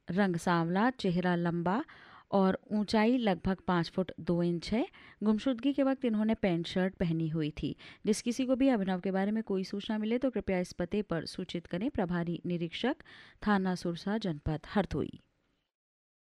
रंग सांवला, चेहरा लंबा और ऊंचाई लगभग 5 फुट 2 इंच है। गुमशुदगी के वक्त इन्होंने पैंट शर्ट पहनी हुई थी। जिस किसी को भी अभिनव के बारे में कोई सूचना मिले तो कृपया इस पते पर सूचित करें। प्रभारी निरीक्षक, थाना सुरसा, जनपद हरदोई।